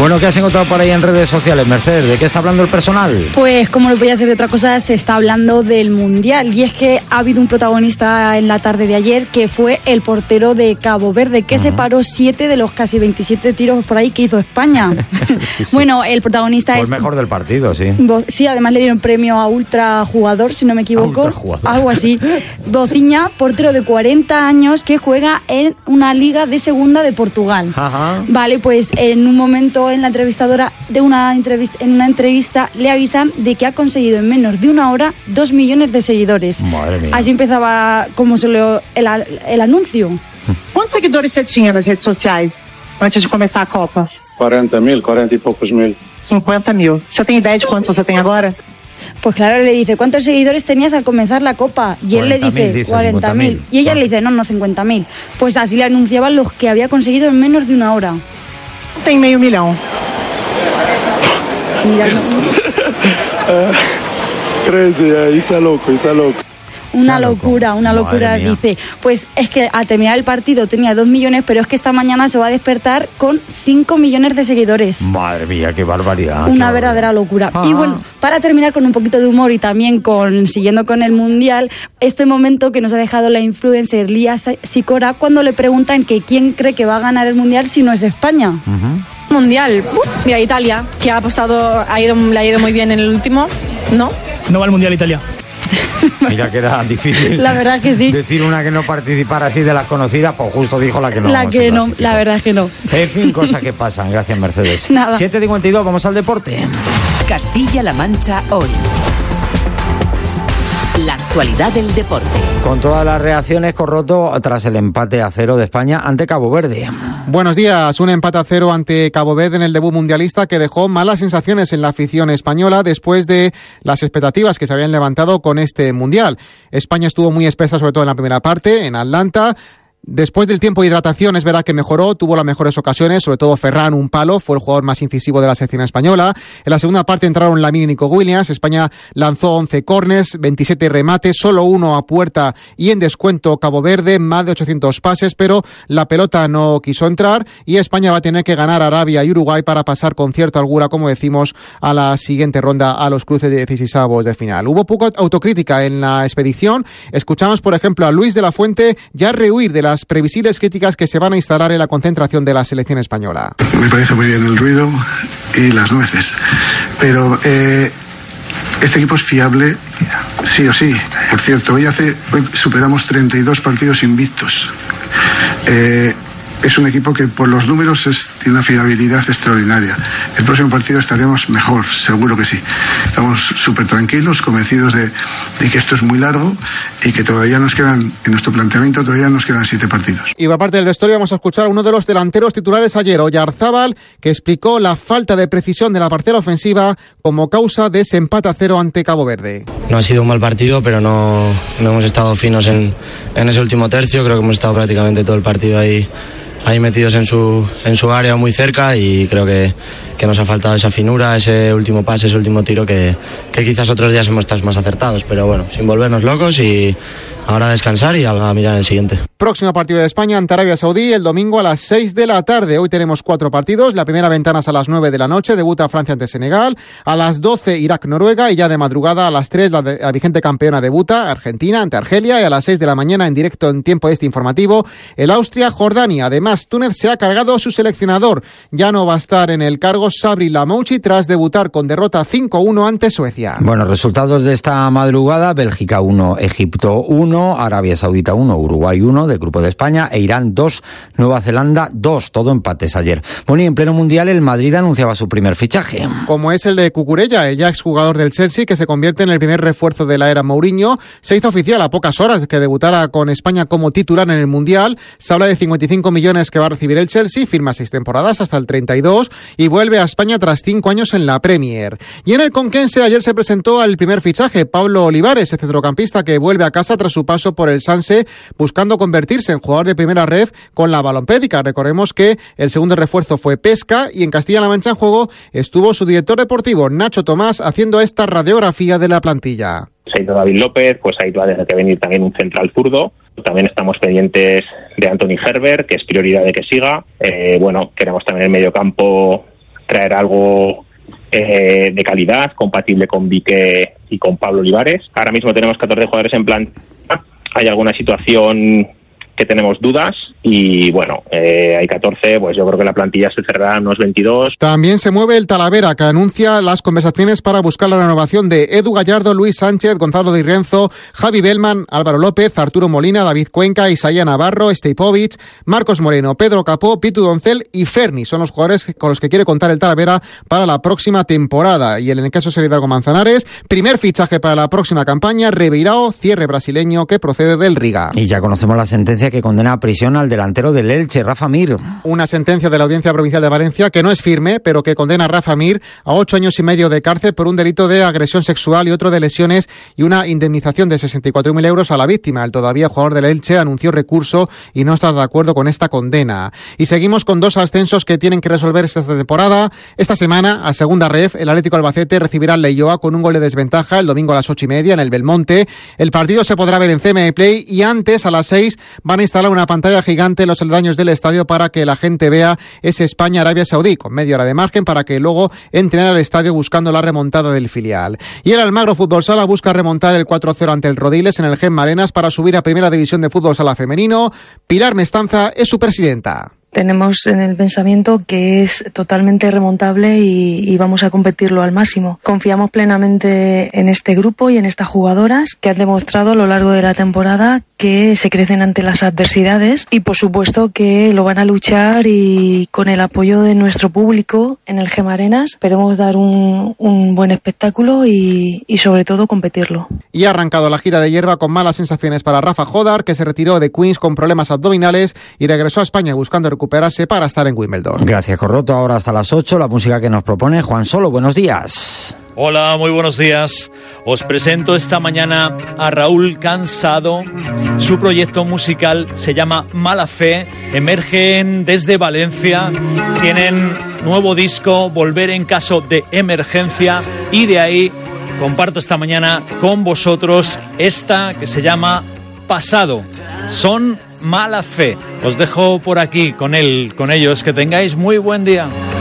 Bueno, ¿qué has encontrado por ahí en redes sociales, Mercedes? ¿De qué está hablando el personal? Pues como no podía ser de otra cosa, se está hablando del Mundial. Y es que ha habido un protagonista en la tarde de ayer que fue el portero de Cabo Verde, que separó 7 de los casi 27 tiros por ahí que hizo España. Sí. Bueno, el protagonista Fue es... el mejor del partido, sí. Sí, además le dieron premio a ultra jugador, si no me equivoco. Algo así. Bociña, portero de 40 años que juega en una liga de segunda de Portugal. Ajá. Vale, pues en un momento en la entrevistadora en una entrevista le avisan de que ha conseguido en menos de una hora 2 millones de seguidores. Madre mía. Así empezaba como el anuncio. ¿Cuántos seguidores você tinha nas redes sociais antes de começar a Copa? 40.000, 40 y pocos mil. 50.000. ¿Você tem ideia de quantos você tem agora? Pues claro, le dice, ¿cuántos seguidores tenías al comenzar la Copa? Y él le dice 40.000. Y ella le dice, no, 50.000. Pues así le anunciaban los que había conseguido en menos de una hora. Tem meio milhão. Mira, Crazy, isso é louco. una locura, dice. Pues es que al terminar el partido tenía 2 millones, pero es que esta mañana se va a despertar con 5 millones de seguidores. Madre mía, qué barbaridad. Una verdadera locura. Y bueno, para terminar con un poquito de humor y también siguiendo con el Mundial, este momento que nos ha dejado la influencer Lía Sicora cuando le preguntan que quién cree que va a ganar el Mundial si no es España. Mundial, mira, Italia, que le ha ido muy bien en el último, ¿no? No va al Mundial Italia. Mira que era difícil. La verdad que sí. Decir una que no participara así de las conocidas, pues justo dijo la que no. La verdad es que no. En fin, cosas que pasan. Gracias, Mercedes. Nada. 7:52, vamos al deporte. Castilla-La Mancha hoy. La actualidad del deporte. Con todas las reacciones, Corroto, tras el empate a 0 de España ante Cabo Verde. Buenos días. Un empate a 0 ante Cabo Verde en el debut mundialista que dejó malas sensaciones en la afición española después de las expectativas que se habían levantado con este mundial. España estuvo muy espesa, sobre todo en la primera parte, en Atlanta. Después del tiempo de hidratación es verdad que mejoró, tuvo las mejores ocasiones, sobre todo Ferran, un palo, fue el jugador más incisivo de la selección española. En la segunda parte entraron Lamine y Nico Williams. España lanzó 11 córners, 27 remates, solo 1 a puerta y en descuento Cabo Verde, más de 800 pases, pero la pelota no quiso entrar y España va a tener que ganar a Arabia y Uruguay para pasar con cierta holgura, como decimos, a la siguiente ronda, a los cruces de 16avos de final. Hubo poca autocrítica en la expedición. Escuchamos, por ejemplo, a Luis de la Fuente ya rehuir de las previsibles críticas que se van a instalar en la concentración de la selección española. Me parece muy bien el ruido y las nueces, pero este equipo es fiable sí o sí. Por cierto, hoy superamos 32 partidos invictos. Es un equipo que por los números tiene una fiabilidad extraordinaria. El próximo partido estaremos mejor, seguro que sí. Estamos súper tranquilos, convencidos de que esto es muy largo y que todavía nos quedan, en nuestro planteamiento, todavía nos quedan 7 partidos. Y por parte del vestuario vamos a escuchar a uno de los delanteros titulares ayer, Oyarzábal, que explicó la falta de precisión de la parcela ofensiva como causa de ese empate a 0 ante Cabo Verde. No ha sido un mal partido, pero no hemos estado finos en ese último tercio. Creo que hemos estado prácticamente todo el partido ahí metidos en su área muy cerca y creo que nos ha faltado esa finura, ese último pase, ese último tiro que quizás otros días hemos estado más acertados, pero bueno, sin volvernos locos y ahora a descansar y a mirar el siguiente. Próximo partido de España ante Arabia Saudí el domingo a las 6 de la tarde. Hoy tenemos 4 partidos. La primera ventana es a las 9 de la noche. Debuta Francia ante Senegal. A las 12 Irak-Noruega y ya de madrugada a las 3 la vigente campeona debuta Argentina ante Argelia y a las 6 de la mañana en directo en tiempo de este informativo el Austria-Jordania. Además, Túnez se ha cargado a su seleccionador. Ya no va a estar en el cargo Sabri Lamouchi tras debutar con derrota 5-1 ante Suecia. Bueno, resultados de esta madrugada: Bélgica 1, Egipto 1, Arabia Saudita 1, Uruguay 1 del grupo de España e Irán 2, Nueva Zelanda 2, todo empates ayer. Bueno, y en pleno mundial el Madrid anunciaba su primer fichaje. Como es el de Cucurella, el ya exjugador del Chelsea que se convierte en el primer refuerzo de la era Mourinho. Se hizo oficial a pocas horas que debutara con España como titular en el mundial. Se habla de 55 millones que va a recibir el Chelsea, firma 6 temporadas hasta el 32 y vuelve a España tras 5 años en la Premier. Y en el Conquense ayer se presentó al primer fichaje, Pablo Olivares, el centrocampista que vuelve a casa tras su paso por el Sanse, buscando convertirse en jugador de primera ref con la Balompédica. Recordemos que el segundo refuerzo fue Pesca y en Castilla-La Mancha en juego estuvo su director deportivo, Nacho Tomás, haciendo esta radiografía de la plantilla. Se ha ido David López, pues ahí va a tener que venir también un central zurdo. También estamos pendientes de Anthony Herbert, que es prioridad de que siga. Queremos también el mediocampo traer algo de calidad, compatible con Vique y con Pablo Olivares. Ahora mismo tenemos 14 jugadores en planta. Hay alguna situación que tenemos dudas y bueno, hay 14, pues yo creo que la plantilla se cerrará en unos 22. También se mueve el Talavera, que anuncia las conversaciones para buscar la renovación de Edu Gallardo, Luis Sánchez, Gonzalo Di Renzo, Javi Bellman, Álvaro López, Arturo Molina, David Cuenca, Isaía Navarro, Stejkovic, Marcos Moreno, Pedro Capó, Pitu Doncel y Ferni. Son los jugadores con los que quiere contar el Talavera para la próxima temporada. Y en el caso de Hidalgo Manzanares, primer fichaje para la próxima campaña, Ribeirão, cierre brasileño que procede del Riga. Y ya conocemos la sentencia que condena a prisión al delantero del Elche, Rafa Mir. Una sentencia de la Audiencia Provincial de Valencia que no es firme, pero que condena a Rafa Mir a 8 años y medio de cárcel por un delito de agresión sexual y otro de lesiones y una indemnización de 64.000 euros a la víctima. El todavía jugador del Elche anunció recurso y no está de acuerdo con esta condena. Y seguimos con 2 ascensos que tienen que resolver esta temporada. Esta semana, a segunda ref, el Atlético Albacete recibirá al Leioa con un gol de desventaja el domingo a las 8:30 en el Belmonte. El partido se podrá ver en CMA Play y antes, a las 6, van a instalar una pantalla gigante en los aledaños del estadio para que la gente vea ese España-Arabia Saudí, con media hora de margen para que luego entren al estadio buscando la remontada del filial. Y el Almagro Fútbol Sala busca remontar el 4-0 ante el Rodiles en el Gemma Arenas para subir a Primera División de Fútbol Sala femenino. Pilar Mestanza es su presidenta. Tenemos en el pensamiento que es totalmente remontable y vamos a competirlo al máximo. Confiamos plenamente en este grupo y en estas jugadoras que han demostrado a lo largo de la temporada que se crecen ante las adversidades y por supuesto que lo van a luchar y con el apoyo de nuestro público en el Gemma Arenas esperemos dar un buen espectáculo y sobre todo competirlo. Y ha arrancado la gira de hierba con malas sensaciones para Rafa Jodar, que se retiró de Queens con problemas abdominales y regresó a España buscando recuperarse para estar en Wimbledon. Gracias, Corroto. Ahora hasta las 8, la música que nos propone Juan Solo. Buenos días. Hola, muy buenos días. Os presento esta mañana a Raúl Cansado. Su proyecto musical se llama Mala Fe. Emergen desde Valencia. Tienen nuevo disco, Volver en caso de emergencia. Y de ahí comparto esta mañana con vosotros esta que se llama Pasado. Son Mala Fe. Os dejo por aquí con ellos. Que tengáis muy buen día.